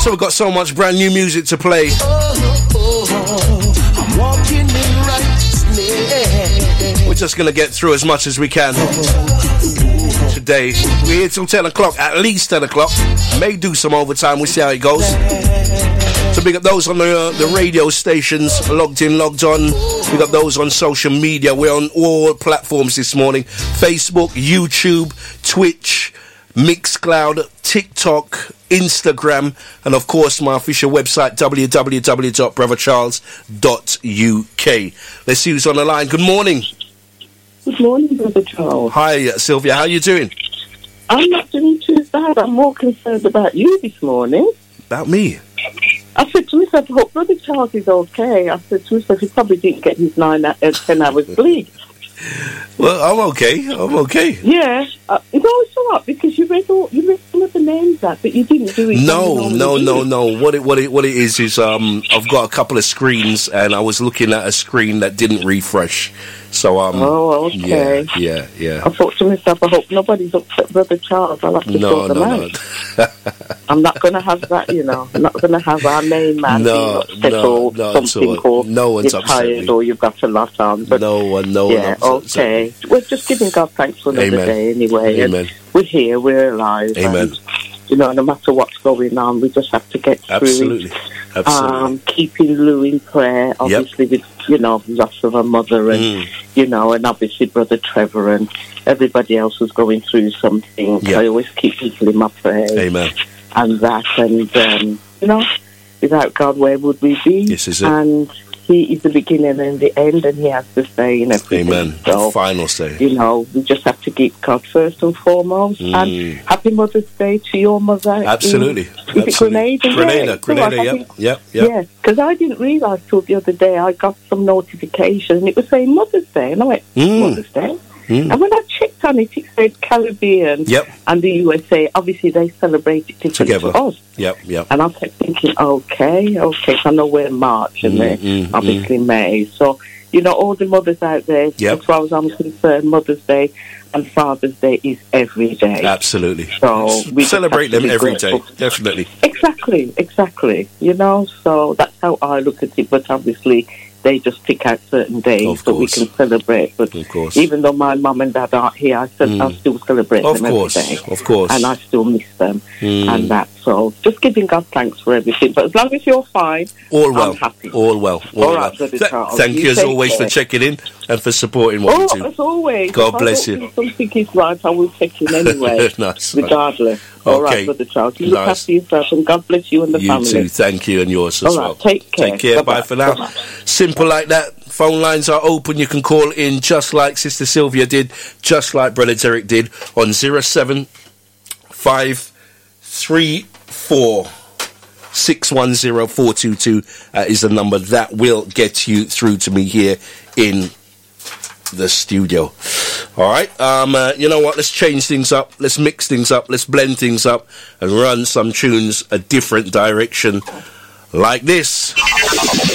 So we've got so much brand new music to play. I'm walking in righteousness. We're just going to get through as much as we can today. We're here till 10 o'clock, at least 10 o'clock. May do some overtime, we'll see how it goes. So big up those on the radio stations, logged in, logged on. Big up those on social media. We're on all platforms this morning. Facebook, YouTube, Twitch, Mixcloud, TikTok, Instagram, and of course my official website, www.brothercharles.uk. Let's see who's on the line. Good morning. Good morning, Brother Charles. Hi, Sylvia. How you doing? I'm not doing too bad. I'm more concerned about you this morning. About me? I said to myself, I hope Brother Charles is okay. I said to myself, he probably didn't get his 10 hours sleep. Well, I'm okay. Yeah. No, it's all right, because you read some of the names out, but you didn't do it. No. What it is I've got a couple of screens, and I was looking at a screen that didn't refresh. So oh, okay. Yeah. I thought to myself, I hope nobody's upset Brother Charles. I'll have to sort them out. I'm not going to have that, I'm not going to have our main man being upset or something, or no one's you're upset tired me. Or you've got a lot on. But no one okay. We're just giving God thanks for another day anyway. Amen. And we're here, we're alive. Amen. And, no matter what's going on, we just have to get through it. Absolutely. Keeping Lou in prayer, obviously, with, loss of her mother and, and obviously Brother Trevor and everybody else who's going through something. Yep. I always keep people in my prayers. Amen. And that, and, without God, where would we be? This is it. And He is the beginning and the end, and He has the say in everything. Amen. So, final say. We just have to keep God first and foremost. And Happy Mother's Day to your mother. Absolutely. Is it Grenada? Grenada, yep. Yeah, because I didn't realise till the other day I got some notification and it was saying Mother's Day, and I went, Mother's Day? And when I checked on it, it said Caribbean and the USA. Obviously, they celebrate it differently to us. Yep. And I kept thinking, okay, I know we're in March and they're obviously May. So, all the mothers out there, as far as I'm concerned, Mother's Day and Father's Day is every day. Absolutely. So we celebrate them every grateful. day, definitely. Exactly. So that's how I look at it, but obviously they just pick out certain days that we can celebrate. But even though my mum and dad aren't here, I still celebrate them every day. Of course. And I still miss them and that. So just giving God thanks for everything. But as long as you're fine, I'm happy. All well. All right, Charles. Thank you as always for checking in and for supporting what we do. As always. God bless you. If something is right, I will check in anyway. Nice. Regardless. All right, Brother Charles. You look after yourself and God bless you and the family. You too. Thank you, and yours as well. Take care. Take care. Bye for now. Simple like that. Phone lines are open. You can call in just like Sister Sylvia did, just like Brother Derek did on 07534 610 422 is the number that will get you through to me here in the studio. All right, you know what, let's change things up, let's mix things up, let's blend things up and run some tunes a different direction like this.